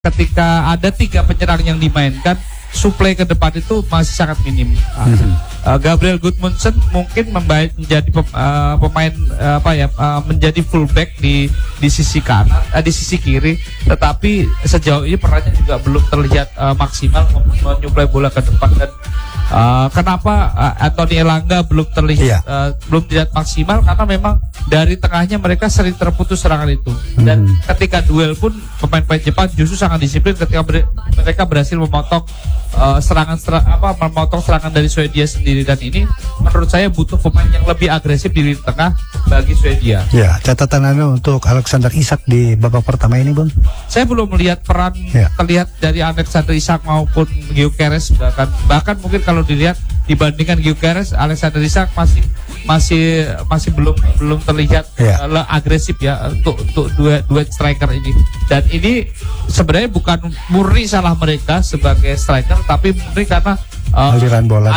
ketika ada 3 penyerang yang dimainkan, suplai ke depan itu masih sangat minim. Gabriel Gudmundsson mungkin menjadi pemain menjadi fullback di sisi kanan, di sisi kiri, tetapi sejauh ini perannya juga belum terlihat maksimal menyuplai bola ke depan. Dan kenapa Anthony Elanga belum terlihat belum terlihat maksimal, karena memang dari tengahnya mereka sering terputus serangan itu. Dan ketika duel pun pemain-pemain Jepang justru sangat disiplin ketika mereka berhasil memotong memotong serangan dari Swedia sendiri. Dan ini menurut saya butuh pemain yang lebih agresif di lini tengah bagi Swedia. Ya, catatan Anda untuk Alexander Isak di babak pertama ini, Bung? Saya belum melihat peran terlihat dari Alexander Isak maupun Gyökeres, bahkan mungkin kalau dilihat dibandingkan Gyökeres, Alexander Isak masih belum terlihat agresif ya untuk duet striker ini. Dan ini sebenarnya bukan murni salah mereka sebagai striker, tapi murni karena aliran bola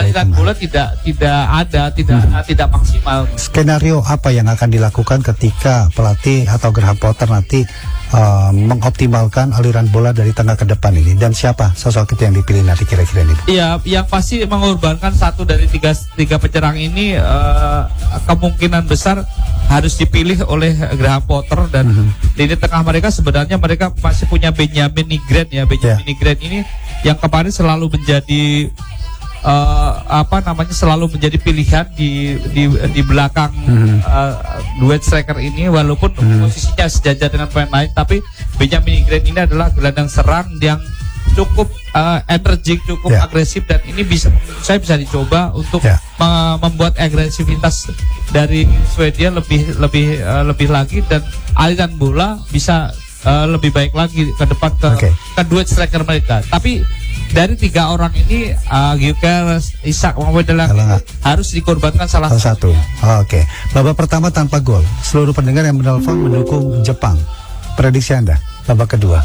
tidak maksimal. Skenario apa yang akan dilakukan ketika pelatih atau Graham Potter nanti mengoptimalkan aliran bola dari tengah ke depan ini, dan siapa sosok itu yang dipilih nanti kira-kira ini? Iya, yang pasti mengorbankan satu dari tiga penyerang ini kemungkinan besar harus dipilih oleh Graham Potter. Dan lini tengah mereka sebenarnya mereka masih punya Benjamin Nygren ya. Benjamin Nygren ini yang kemarin selalu menjadi selalu menjadi pilihan di belakang duet striker ini, walaupun posisinya sejajar dengan pemain lain, tapi Benjamin Nygren ini adalah gelandang serang yang cukup energik, cukup agresif, dan ini saya bisa dicoba untuk membuat agresivitas dari Swedia lebih lagi, dan aliran bola bisa lebih baik lagi ke depan ke duet striker mereka. Tapi dari 3 orang ini, Gyökeres, Isak maupun Elanga harus dikorbankan salah satu. Oke. Babak pertama tanpa gol. Seluruh pendengar yang menelpon mendukung Jepang. Prediksi Anda babak kedua?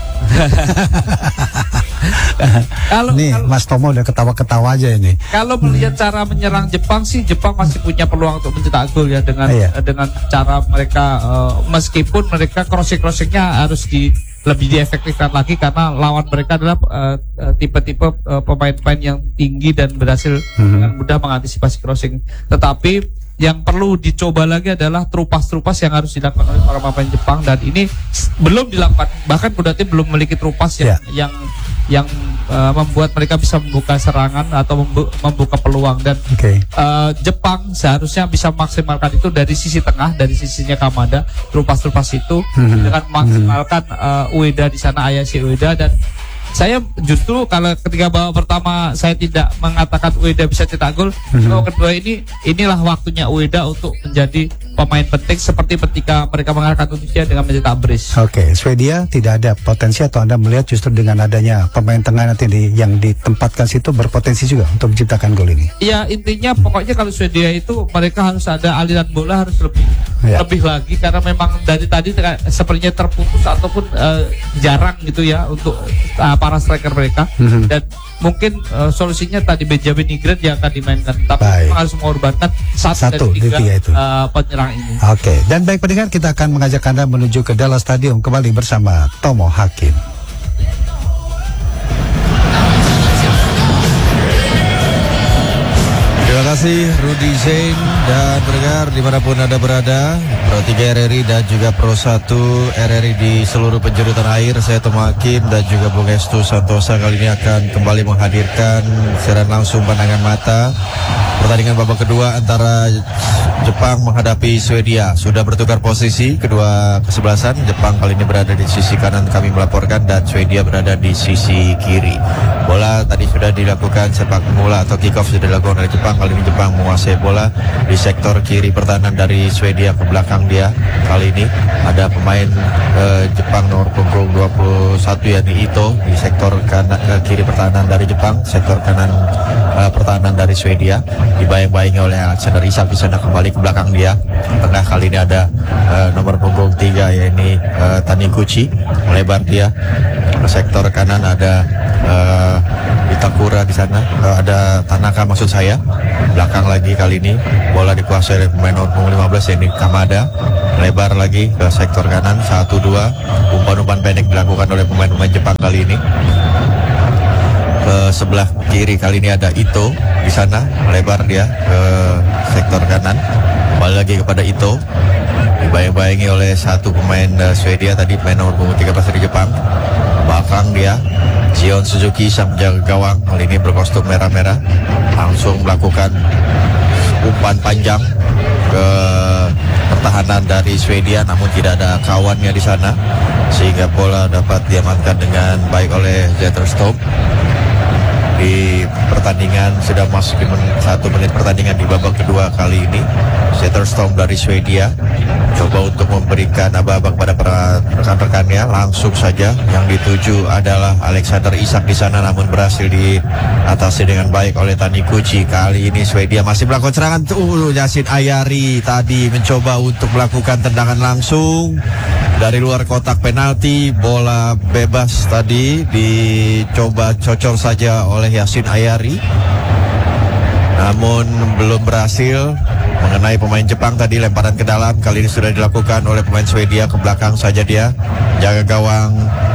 Mas Tomo udah ketawa-ketawa aja ini. Kalau melihat cara menyerang Jepang sih, Jepang masih punya peluang untuk mencetak gol ya dengan cara mereka, meskipun mereka crossing-crossingnya harus lebih diefektifkan lagi, karena lawan mereka adalah tipe-tipe pemain-pemain yang tinggi dan berhasil dengan mudah mengantisipasi crossing. Tetapi yang perlu dicoba lagi adalah terupas-terupas yang harus dilakukan oleh para pemain Jepang, dan ini belum dilakukan. Bahkan Kuda Tim belum memiliki terupas yang membuat mereka bisa membuka serangan atau membuka peluang. Dan Jepang seharusnya bisa memaksimalkan itu dari sisi tengah, dari sisinya Kamada, terupas-terupas itu dengan memaksimalkan Ueda di sana, Ayashi Ueda. Dan saya justru kalau ketika babak pertama saya tidak mengatakan Ueda bisa cetak gol, babak kedua inilah waktunya Ueda untuk menjadi pemain penting, seperti ketika mereka mengalahkan Tunisia dengan mencetak brace. Oke, Swedia tidak ada potensi, atau Anda melihat justru dengan adanya pemain tengah nanti yang ditempatkan situ berpotensi juga untuk menciptakan gol ini? Iya, intinya pokoknya kalau Swedia itu mereka harus ada aliran bola, harus lebih lagi, karena memang dari tadi sepertinya terputus ataupun jarang gitu ya untuk para striker mereka. Dan mungkin solusinya tadi Benjamin Nygren yang akan dimainkan, tapi harus mengorbankan satu dari 3 penyerang ini. Oke, dan baik pendengar, kita akan mengajak Anda menuju ke Dallas Stadium kembali bersama Tomo Hakim. Terima kasih Rudy Zain dan pendengar dimanapun Anda berada, Pro 3 RRI dan juga Pro 1 RRI di seluruh penjuru tanah air. Saya Tomo Hakim dan juga Bung Estu Santosa kali ini akan kembali menghadirkan siaran langsung pandangan mata pertandingan babak kedua antara Jepang menghadapi Swedia. Sudah bertukar posisi kedua kesebelasan. Jepang kali ini berada di sisi kanan kami melaporkan, dan Swedia berada di sisi kiri. Bola tadi sudah dilakukan sepak bola atau kick off sudah dilakukan oleh Jepang. Kali ini Jepang menguasai bola di sektor kiri pertahanan dari Swedia. Ke belakang dia kali ini ada pemain Jepang nomor punggung 21 yakni Ito di sektor kanan, kiri pertahanan dari Jepang. Sektor kanan pertahanan dari Swedia dibayang-bayangi oleh Alexander Isak di sana. Kembali ke belakang dia tengah kali ini ada nomor punggung 3 yakni Taniguchi, melebar dia. Sektor kanan ada Takura di sana, ada Tanaka maksud saya. Belakang lagi kali ini bola dikuasai oleh pemain nomor punggung 15 ini Kamada. Lebar lagi ke sektor kanan 1-2. Umpan-umpan pendek dilakukan oleh pemain-pemain Jepang kali ini. Ke sebelah kiri kali ini ada Ito di sana, lebar dia ke sektor kanan. Kembali lagi kepada Ito. Dibayang-bayangi oleh satu pemain Swedia tadi, pemain nomor punggung 13 dari Jepang. Belakang dia Zion Suzuki sang penjaga gawang, kali ini berkostum merah-merah, langsung melakukan umpan panjang ke pertahanan dari Swedia, namun tidak ada kawannya di sana, sehingga bola dapat diamankan dengan baik oleh Zetterstrom. Di pertandingan sudah masuk 1 menit pertandingan di babak kedua kali ini. Zetterstrom dari Swedia coba untuk memberikan aba-aba kepada rekan-rekannya. Langsung saja yang dituju adalah Alexander Isak di sana, namun berhasil diatasi dengan baik oleh Taniguchi. Kali ini Swedia masih melakukan serangan. Yasin Ayari tadi mencoba untuk melakukan tendangan langsung dari luar kotak penalti. Bola bebas tadi dicoba cocor saja oleh Yasin Ayari, namun belum berhasil mengenai pemain Jepang tadi. Lemparan ke dalam kali ini sudah dilakukan oleh pemain Swedia. Ke belakang saja dia, jaga gawang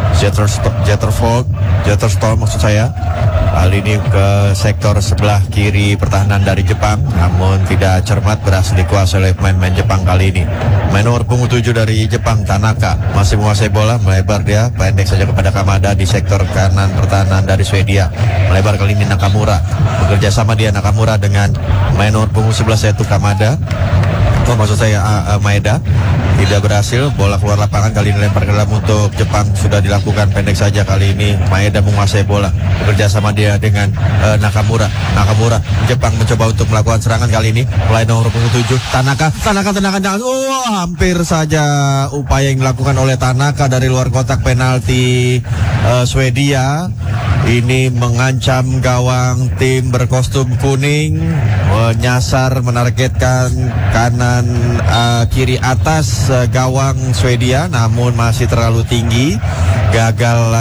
Zetterstrom maksud saya. Kali ini ke sektor sebelah kiri pertahanan dari Jepang, namun tidak cermat, berhasil dikuasai oleh pemain-pemain Jepang kali ini. Main nomor punggung 7 dari Jepang, Tanaka, masih menguasai bola, melebar dia, pendek saja kepada Kamada di sektor kanan pertahanan dari Swedia. Melebar kali ini Nakamura, bekerja sama dia Nakamura dengan main nomor punggung 11 yaitu Kamada. Maksud saya Maeda. Tidak berhasil, bola keluar lapangan, kali ini lempar ke dalam untuk Jepang, sudah dilakukan pendek saja kali ini. Maeda menguasai bola, bekerja sama dia dengan Nakamura. Jepang mencoba untuk melakukan serangan kali ini. Mulai nomor punggung 7 Tanaka tendangan, hampir saja upaya yang dilakukan oleh Tanaka dari luar kotak penalti Swedia. Ini mengancam gawang tim berkostum kuning, menyasar, menargetkan kanan kiri atas gawang Swedia, namun masih terlalu tinggi. Gagal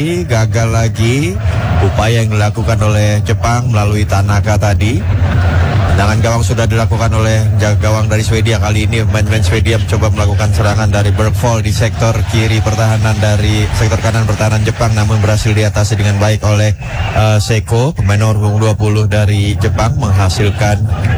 lagi upaya yang dilakukan oleh Jepang melalui Tanaka tadi. Tendangan gawang sudah dilakukan oleh jaga gawang dari Swedia. Kali ini pemain-pemain Swedia mencoba melakukan serangan dari Bergvoll di sektor kiri pertahanan dari sektor kanan pertahanan Jepang, namun berhasil diatasi dengan baik oleh Seko, pemain nomor 20 dari Jepang, menghasilkan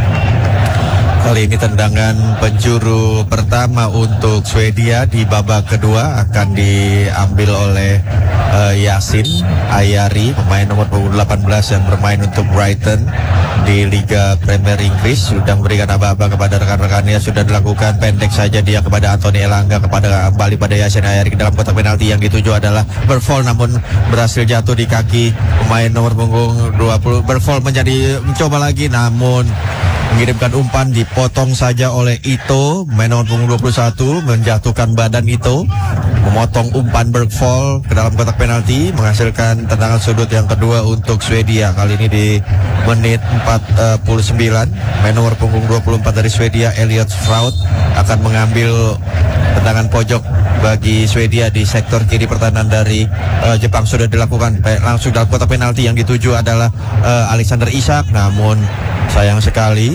kali ini tendangan penjuru pertama untuk Swedia. Di babak kedua akan diambil oleh Yasin Ayari, pemain nomor 18 yang bermain untuk Brighton di Liga Premier Inggris. Sudah memberikan aba-aba kepada rekan-rekannya, sudah dilakukan pendek saja dia kepada Anthony Elanga, kembali pada Yasin Ayari ke dalam kotak penalti. Yang dituju adalah Bergvoll, namun berhasil jatuh di kaki pemain nomor punggung 20. Bergvoll mencoba lagi, namun mengirimkan umpan, dipotong saja oleh Ito, main nomor punggung 21, menjatuhkan badan Ito, memotong umpan Bergvoll ke dalam kotak penalti, menghasilkan tendangan sudut yang kedua untuk Swedia. Kali ini di menit 49, main nomor punggung 24 dari Swedia, Elliot Stroud, akan mengambil tendangan pojok bagi Swedia di sektor kiri pertahanan dari Jepang. Sudah dilakukan langsung dalam kotak penalti. Yang dituju adalah Alexander Isak, namun sayang sekali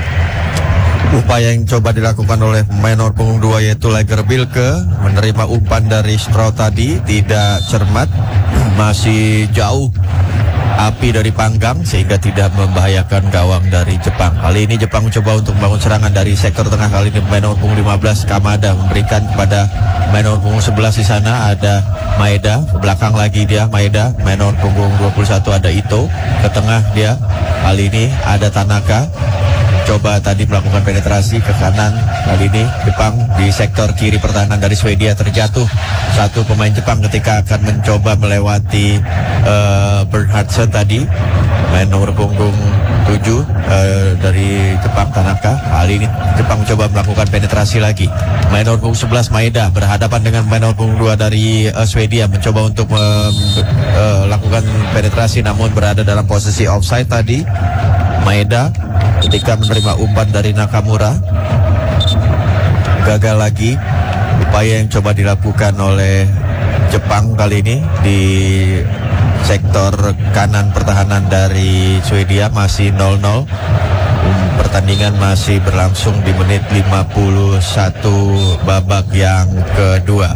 upaya yang coba dilakukan oleh pemain nomor punggung 2 yaitu Lager Bilke menerima umpan dari Stroud tadi tidak cermat, masih jauh api dari panggang sehingga tidak membahayakan gawang dari Jepang. Kali ini Jepang mencoba untuk membangun serangan dari sektor tengah. Kali ini pemain nomor punggung 15 Kamada memberikan kepada pemain nomor punggung 11 di sana ada Maeda. Ke belakang lagi dia Maeda, main nomor punggung 21 ada Ito. Ke tengah dia, kali ini ada Tanaka. Coba tadi melakukan penetrasi ke kanan. Kali ini Jepang di sektor kiri pertahanan dari Swedia terjatuh satu pemain Jepang ketika akan mencoba melewati Bernhardsen tadi, main nomor punggung 7 dari Jepang Tanaka. Kali ini Jepang mencoba melakukan penetrasi lagi. Main nomor punggung 11 Maeda berhadapan dengan main nomor punggung 2 dari Swedia, mencoba untuk melakukan penetrasi namun berada dalam posisi offside tadi. Maeda ketika menerima umpan dari Nakamura, gagal lagi upaya yang coba dilakukan oleh Jepang kali ini di sektor kanan pertahanan dari Swedia masih 0-0. Pertandingan masih berlangsung di menit 51 babak yang kedua.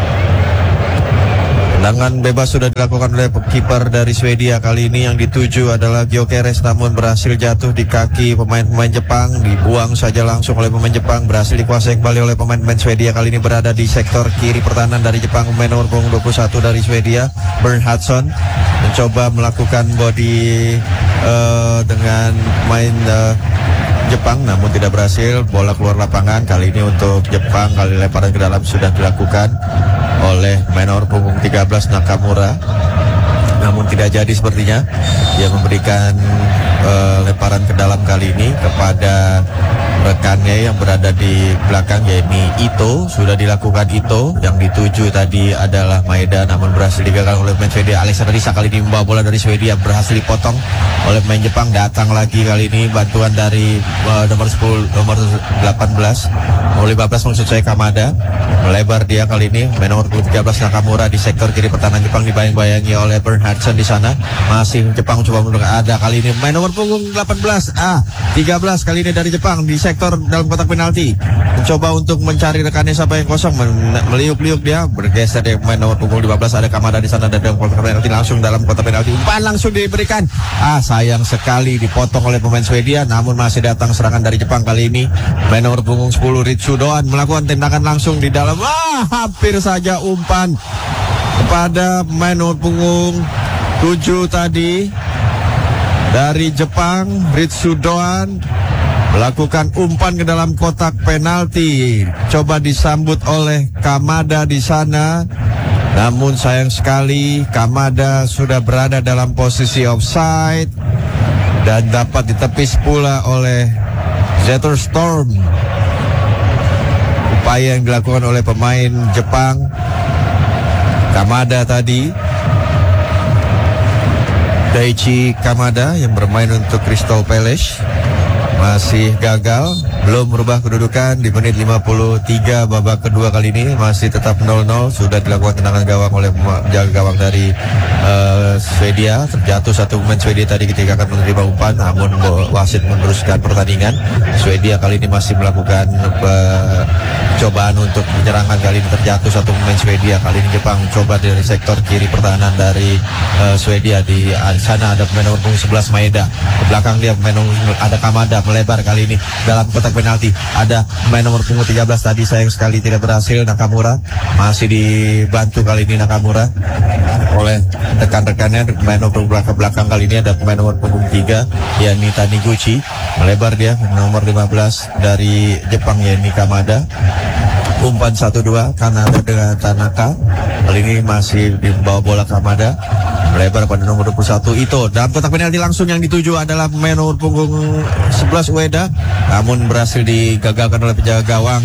Tendangan bebas sudah dilakukan oleh kiper dari Swedia. Kali ini yang dituju adalah Gyökeres, namun berhasil jatuh di kaki pemain-pemain Jepang. Dibuang saja langsung oleh pemain Jepang. Berhasil dikuasai kembali oleh pemain-pemain Swedia. Kali ini berada di sektor kiri pertahanan dari Jepang. Pemain nomor punggung 21 dari Swedia, Bernhardsson, mencoba melakukan body dengan main Jepang, namun tidak berhasil. Bola keluar lapangan. Kali ini untuk Jepang, kali lemparan ke dalam sudah dilakukan oleh menor punggung 13 Nakamura, namun tidak jadi sepertinya. Dia memberikan lemparan ke dalam kali ini kepada rekannya yang berada di belakang, yakni Ito. Sudah dilakukan Ito. Yang dituju tadi adalah Maeda, namun berhasil digagal oleh pemain Swedia. Alexander Isak kali ini membawa bola dari Swedia, berhasil dipotong oleh pemain Jepang. Datang lagi kali ini bantuan dari nomor 10, nomor 18, nomor 15 maksud saya, Kamada. Melebar dia kali ini, nomor 13 Nakamura di sektor kiri pertahanan Jepang dibayang-bayangi oleh Bernhardsson di sana. Masih Jepang coba menurut ada kali ini main nomor punggung 18 13 kali ini dari Jepang di sektor dalam kotak penalti, mencoba untuk mencari rekannya siapa yang kosong, meliuk-liuk dia, bergeser dia main nomor punggung 15 ada Kamada di sana dan dalam kotak penalti, langsung dalam kotak penalti umpan langsung diberikan. Sayang sekali dipotong oleh pemain Swedia, namun masih datang serangan dari Jepang kali ini. Main nomor punggung 10 Ritsu Doan melakukan tindakan langsung di dalam, hampir saja umpan kepada main nomor punggung 7 tadi dari Jepang, Ritsu Doan melakukan umpan ke dalam kotak penalti. Coba disambut oleh Kamada di sana, namun sayang sekali Kamada sudah berada dalam posisi offside dan dapat ditepis pula oleh Zetterstorm. Upaya yang dilakukan oleh pemain Jepang, Kamada tadi, Daichi Kamada yang bermain untuk Crystal Palace, masih gagal, belum merubah kedudukan di menit 53 babak kedua. Kali ini masih tetap 0-0. Sudah dilakukan tendangan gawang oleh penjaga gawang dari Swedia. Terjatuh satu pemain Swedia tadi ketika akan menerima umpan, namun wasit meneruskan pertandingan. Swedia kali ini masih melakukan cobaan untuk penyerangan. Kali ini terjatuh satu pemain Swedia. Kali ini Jepang coba dari sektor kiri pertahanan dari Swedia. Di sana ada pemain nomor punggung 11 Maeda. Ke belakang dia pemain ada Kamada, melebar kali ini dalam kotak penalti. Ada pemain nomor punggung 13 tadi, sayang sekali tidak berhasil. Nakamura masih dibantu kali ini Nakamura oleh rekan-rekannya. Pemain nomor belakang kali ini ada pemain nomor punggung 3 yakni Taniguchi, melebar dia nomor 15 dari Jepang yakni Kamada. Umpan 1-2 Kanada dengan Tanaka. Kali ini masih dibawa bola Kamada, melebar pada nomor 21 Ito. Dalam kotak penalti langsung yang dituju adalah pemain nomor punggung 11 Ueda, namun berhasil digagalkan oleh penjaga gawang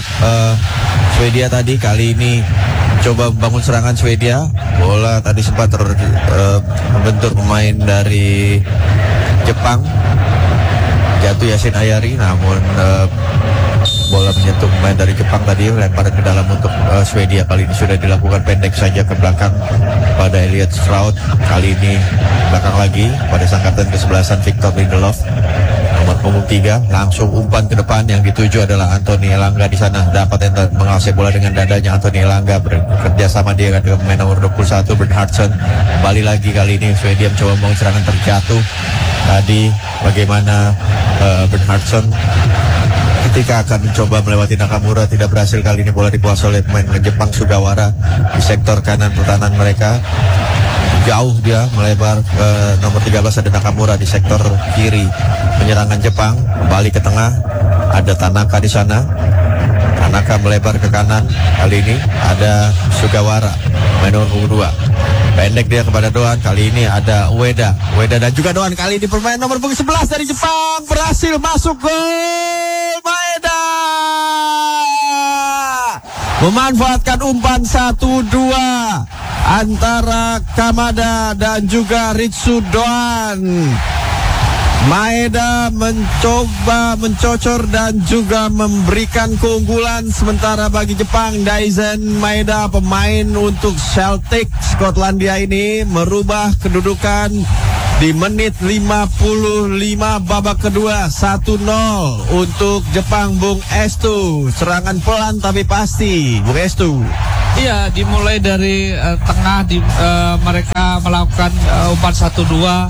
Swedia tadi. Kali ini coba membangun serangan Swedia. Bola tadi sempat membentur pemain dari Jepang, jatuh Yasin Ayari, namun bola menyentuh pemain dari Jepang tadi, lemparan ke dalam untuk Swedia. Kali ini sudah dilakukan pendek saja ke belakang pada Elliot Stroud. Kali ini belakang lagi pada sangkatan kesebelasan Victor Lindelof nomor punggung 3, langsung umpan ke depan. Yang dituju adalah Anthony Elanga di sana. Dapat menguasai bola dengan dadanya. Anthony Elanga bekerja sama dia dengan pemain nomor 21 Bernhardsson. Kembali lagi kali ini Swedia mencoba membangun serangan, terjatuh tadi. Bagaimana Bernhardsson ketika akan mencoba melewati Nakamura, tidak berhasil. Kali ini bola dikuasai oleh pemain Jepang Sugawara di sektor kanan pertahanan mereka. Jauh dia melebar ke nomor 13 ada Nakamura di sektor kiri penyerangan Jepang. Kembali ke tengah ada Tanaka di sana. Tanaka melebar ke kanan. Kali ini ada Sugawara main nomor 2. Pendek dia kepada Doan. Kali ini ada Ueda dan juga Doan. Kali ini pemain nomor 11 dari Jepang berhasil masuk gol. Maeda memanfaatkan umpan 1-2 antara Kamada dan juga Ritsu Doan. Maeda mencoba mencocor dan juga memberikan keunggulan sementara bagi Jepang. Daizen Maeda, pemain untuk Celtic Skotlandia ini, merubah kedudukan di menit 55 babak kedua. 1-0 untuk Jepang, Bung Estu. Serangan pelan tapi pasti, Bung Estu. Iya, dimulai dari tengah mereka melakukan umpan 1-2.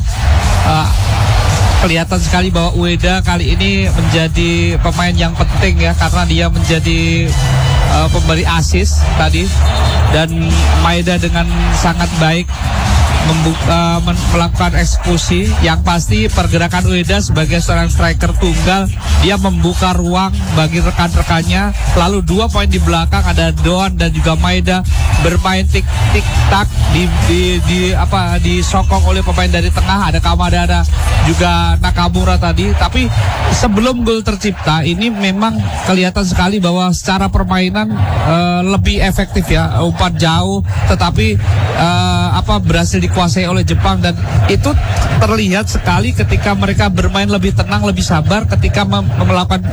Kelihatan sekali bahwa Ueda kali ini menjadi pemain yang penting ya, karena dia menjadi pemberi assist tadi, dan Maeda dengan sangat baik melakukan eksekusi. Yang pasti pergerakan Ueda sebagai seorang striker tunggal, dia membuka ruang bagi rekan-rekannya. Lalu 2 poin di belakang ada Doan dan juga Maeda bermain tik tak disokong oleh pemain dari tengah, ada Kamada, ada juga Nakamura tadi. Tapi sebelum gol tercipta ini memang kelihatan sekali bahwa secara permainan lebih efektif ya, umpan jauh tetapi berhasil dikuasai oleh Jepang, dan itu terlihat sekali ketika mereka bermain lebih tenang, lebih sabar ketika melakukan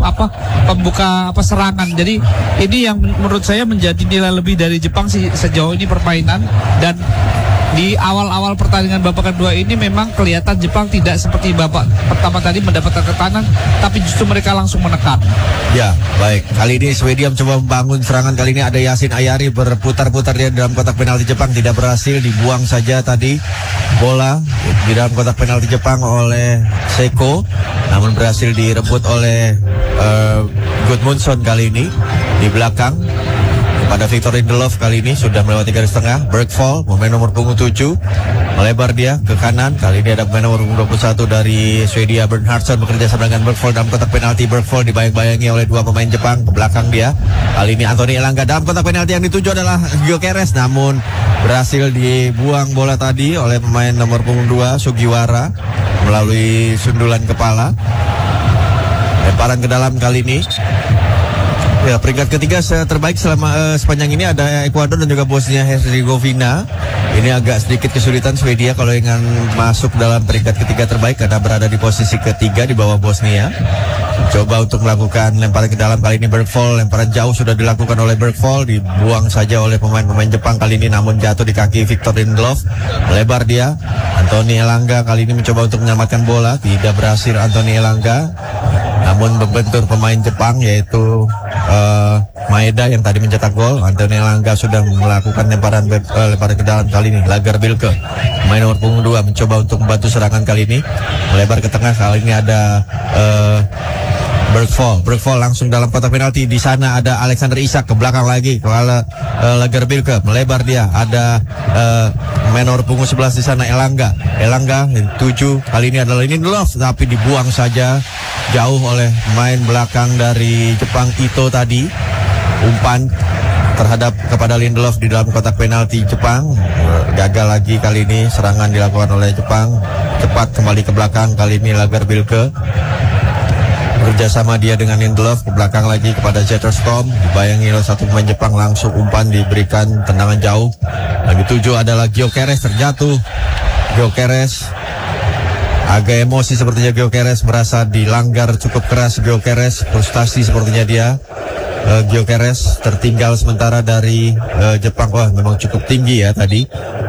serangan. Jadi ini yang menurut saya menjadi nilai lebih dari Jepang sejauh ini permainan. Dan di awal-awal pertandingan babak kedua ini memang kelihatan Jepang tidak seperti babak pertama tadi mendapatkan tekanan, tapi justru mereka langsung menekan. Ya, baik. Kali ini Swedia mencoba membangun serangan. Kali ini ada Yasin Ayari berputar-putar dia dalam kotak penalti Jepang, tidak berhasil, dibuang saja tadi bola di dalam kotak penalti Jepang oleh Seko, namun berhasil direbut oleh Gudmundsson kali ini di belakang. Pada Victor Lindelof kali ini sudah melewati garis tengah. Bergvall, pemain nomor punggung 7, melebar dia ke kanan. Kali ini ada pemain nomor punggung 21 dari Swedia, Bernhardsson, bekerja sama dengan Bergvall dalam kotak penalti. Bergvall dibayang-bayangi oleh 2 pemain Jepang ke belakang dia. Kali ini Anthony Elanga dalam kotak penalti, yang dituju adalah Gyökeres, namun berhasil dibuang bola tadi oleh pemain nomor punggung 2 Sugiwara melalui sundulan kepala. Lemparan ke dalam kali ini. Ya, peringkat ketiga terbaik sepanjang ini ada Ekuador dan juga Bosnia Herzegovina. Ini agak sedikit kesulitan Swedia kalau ingin masuk dalam peringkat ketiga terbaik, karena berada di posisi ketiga di bawah Bosnia. Coba untuk melakukan lemparan ke dalam, kali ini Bergvall, lemparan jauh sudah dilakukan oleh Bergvall, dibuang saja oleh pemain-pemain Jepang kali ini, namun jatuh di kaki Victor Lindelof. Melebar dia, Anthony Elanga kali ini mencoba untuk menyelamatkan bola, tidak berhasil Anthony Elanga, namun membentur pemain Jepang yaitu Maeda yang tadi mencetak gol. Anthony Elanga sudah melakukan lemparan ke dalam kali ini. Lagerbilke, pemain nomor punggung 2, mencoba untuk membantu serangan kali ini, melebar ke tengah. Kali ini ada Bergvall langsung dalam kotak penalti. Di sana ada Alexander Isak, ke belakang lagi kalau Lagerbilke, melebar dia. Ada pemain nomor punggung 11 di sana, Elanga 7. Kali ini adalah Lindelof, tapi dibuang saja jauh oleh pemain belakang dari Jepang, Ito tadi. Umpan kepada Lindelof di dalam kotak penalti Jepang. Gagal lagi kali ini, serangan dilakukan oleh Jepang. Cepat kembali ke belakang, kali ini Lagerbilke bekerjasama dia dengan Lindelof, ke belakang lagi kepada Zetterstrom, dibayangi oleh satu pemain Jepang, langsung umpan diberikan, tendangan jauh. Lagi 7 adalah Gyökeres, terjatuh. Gyökeres agak emosi sepertinya, Gyökeres merasa dilanggar cukup keras. Gyökeres frustasi sepertinya dia. Gyökeres tertinggal sementara dari Jepang. Wah, memang cukup tinggi ya tadi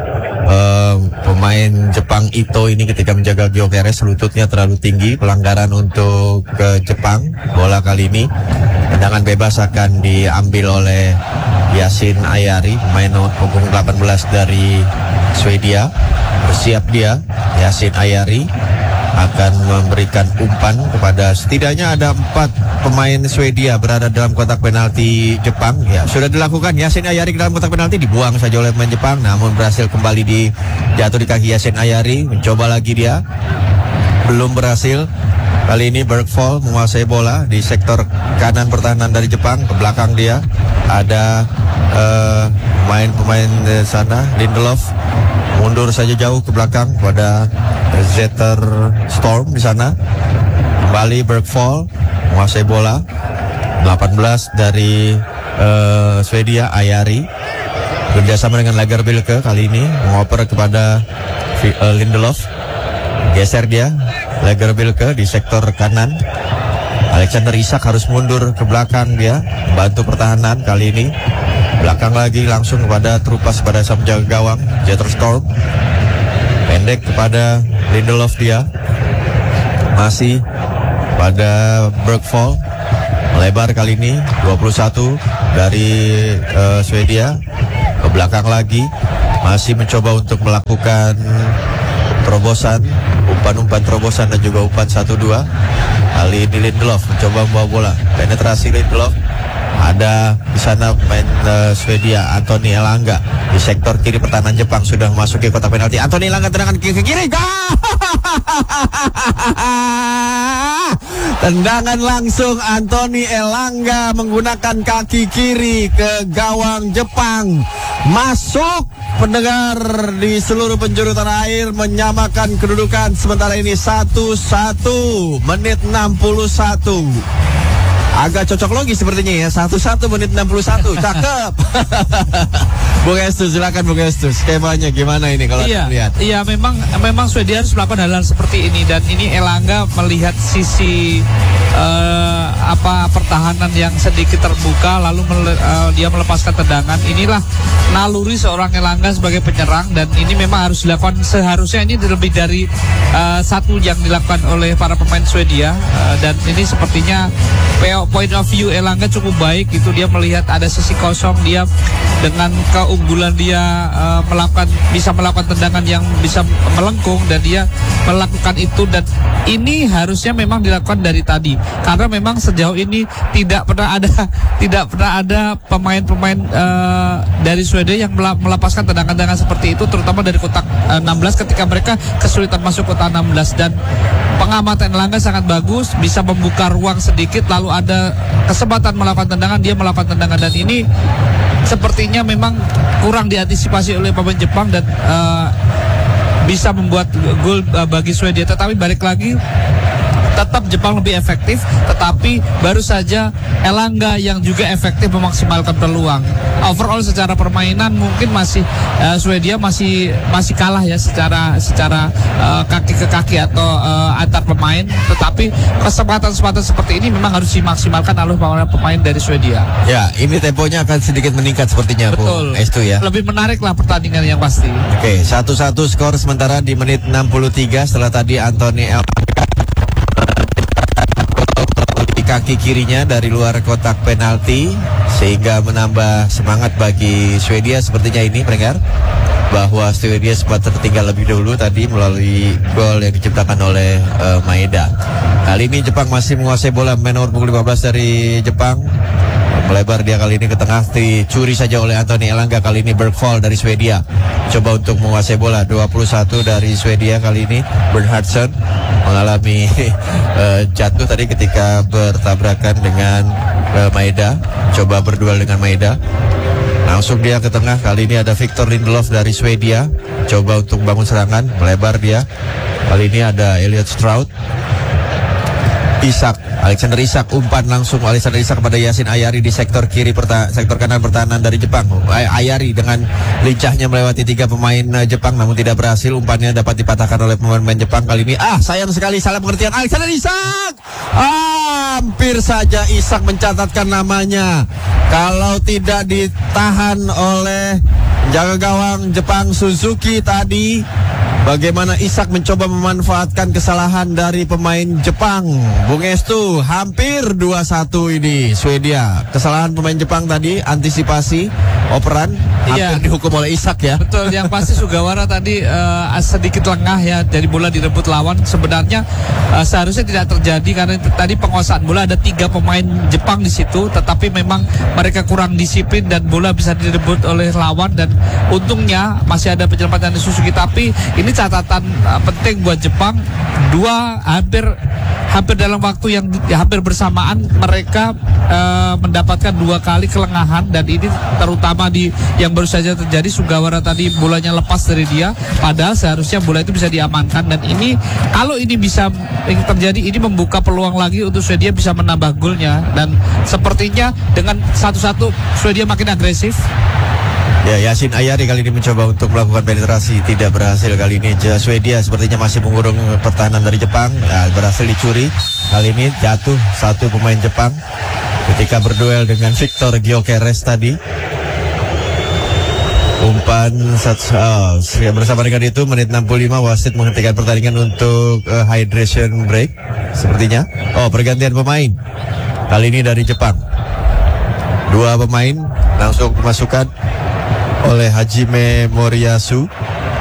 pemain Jepang Ito ini ketika menjaga Gyökeres, lututnya terlalu tinggi. Pelanggaran untuk Jepang. Bola kali ini tendangan bebas akan diambil oleh Yasin Ayari, pemain nomor punggung 18 dari Swedia. Bersiap dia, Yasin Ayari akan memberikan umpan kepada, setidaknya ada 4 pemain Swedia berada dalam kotak penalti Jepang. Ya, sudah dilakukan. Yasin Ayari ke dalam kotak penalti, dibuang saja oleh pemain Jepang, namun berhasil kembali jatuh di kaki Yasin Ayari. Mencoba lagi dia, belum berhasil. Kali ini Bergvall menguasai bola di sektor kanan pertahanan dari Jepang. Ke belakang dia ada pemain sana, Lindelof mundur saja jauh ke belakang pada Zetterstrom di sana. Kembali Bergvall menguasai bola. 18 dari Swedia, Ayari kerjasama dengan Lagerbilke kali ini mengoper kepada Lindelof. Geser dia, Lagerbilke di sektor kanan. Alexander Isak harus mundur ke belakang dia, bantu pertahanan kali ini. Belakang lagi langsung kepada Trupas pada sang penjaga gawang, Jeter Storm. Pendek kepada Lindelof dia. Masih pada Bergvall. Melebar kali ini 21 dari Swedia. Ke belakang lagi. Masih mencoba untuk melakukan terobosan, umpan-umpan terobosan dan juga umpan 1-2. Kali ini Lindelof mencoba membawa bola. Penetrasi Lindelof. Ada di sana pemain Swedia, Anthony Elanga di sektor kiri pertahanan Jepang sudah memasuki kotak penalti. Anthony Elanga tendangan ke kiri. Tendangan langsung Anthony Elanga menggunakan kaki kiri ke gawang Jepang. Masuk. Pendengar di seluruh penjuru tanah air menyamakan kedudukan sementara ini 1-1 menit 61. Agak cocok logis sepertinya ya, 1-1 menit 61. Cakep. Bung Estus, silakan Bung Estus. Skemanya gimana ini kalau lihat? Iya, memang Swedia harus melakukan hal-hal seperti ini, dan ini Elanga melihat sisi pertahanan yang sedikit terbuka, lalu dia melepaskan tendangan. Inilah naluri seorang Elanga sebagai penyerang, dan ini memang harus dilakukan. Seharusnya ini lebih dari satu yang dilakukan oleh para pemain Swedia, dan ini sepertinya point of view Elanga cukup baik. Itu dia melihat ada sisi kosong, dia dengan keunggulan dia bisa melakukan tendangan yang bisa melengkung, dan dia melakukan itu. Dan ini harusnya memang dilakukan dari tadi, karena memang sejauh ini tidak pernah ada pemain-pemain dari Swedia yang melepaskan tendangan-tendangan seperti itu, terutama dari kotak 16 ketika mereka kesulitan masuk kotak 16. Dan pengamatan Elanga sangat bagus, bisa membuka ruang sedikit, lalu ada kesempatan melakukan tendangan, dia melakukan tendangan. Dan ini sepertinya memang kurang diantisipasi oleh pemain Jepang, dan bisa membuat gol bagi Swedia. Tetapi balik lagi, tetap Jepang lebih efektif, tetapi baru saja Elanga yang juga efektif memaksimalkan peluang. Overall secara permainan mungkin masih Swedia masih kalah ya secara kaki ke kaki atau antar pemain, tetapi kesempatan-kesempatan seperti ini memang harus dimaksimalkan oleh pemain dari Swedia. Ya, ini temponya akan sedikit meningkat sepertinya. Betul. Estu ya. Lebih menarik lah pertandingan yang pasti. Oke, 1-1 skor sementara di menit 63 setelah tadi Anthony Elanga kaki kirinya dari luar kotak penalti, sehingga menambah semangat bagi Swedia sepertinya ini, pendengar, bahwa Swedia sempat tertinggal lebih dahulu tadi melalui gol yang diciptakan oleh Maeda. Kali ini Jepang masih menguasai bola. Main nomor punggung 15 dari Jepang melebar dia kali ini ke tengah, dicuri saja oleh Anthony Elanga. Kali ini Bergvall dari Swedia coba untuk menguasai bola. 21 dari Swedia kali ini. Bernhardsson mengalami jatuh tadi ketika bertabrakan dengan Maeda, coba berduel dengan Maeda. Langsung dia ke tengah. Kali ini ada Victor Lindelof dari Swedia, coba untuk bangun serangan, melebar dia. Kali ini ada Elliot Stroud. Alexander Isak, umpan langsung Alexander Isak kepada Yasin Ayari di sektor kiri sektor kanan pertahanan dari Jepang. Ayari dengan lincahnya melewati 3 pemain Jepang, namun tidak berhasil. Umpannya dapat dipatahkan oleh pemain Jepang kali ini. Sayang sekali, salah pengertian Alexander Isak. Hampir saja Isak mencatatkan namanya. Kalau tidak ditahan oleh jaga gawang Jepang Suzuki tadi. Bagaimana Isak mencoba memanfaatkan kesalahan dari pemain Jepang. Bung Estu, hampir 2-1 ini Swedia. Kesalahan pemain Jepang tadi, antisipasi operan, hampir dihukum oleh Isak ya. Betul, yang pasti Sugawara tadi sedikit lengah ya, dari bola direbut lawan. Sebenarnya seharusnya tidak terjadi, karena tadi penguasaan bola ada 3 pemain Jepang di situ, tetapi memang mereka kurang disiplin dan bola bisa direbut oleh lawan. Dan untungnya masih ada penyelamatan dari Suzuki. Tapi ini catatan penting buat Jepang. Hampir dalam waktu yang hampir bersamaan mereka mendapatkan 2 kali kelengahan, dan ini terutama di yang baru saja terjadi. Sugawara tadi bolanya lepas dari dia, padahal seharusnya bola itu bisa diamankan. Dan ini kalau ini bisa terjadi, ini membuka peluang lagi untuk Swedia bisa menambah golnya. Dan sepertinya dengan 1-1 Swedia makin agresif. Ya, Yasin Ayari kali ini mencoba untuk melakukan penetrasi, tidak berhasil kali ini. Swedia sepertinya masih mengurung pertahanan dari Jepang. Nah, berhasil dicuri. Kali ini jatuh satu pemain Jepang ketika berduel dengan Victor Gyökeres tadi. Umpan bersama dengan itu menit 65 wasit menghentikan pertandingan untuk hydration break sepertinya. Pergantian pemain. Kali ini dari Jepang. 2 pemain langsung dimasukkan oleh Hajime Moriyasu.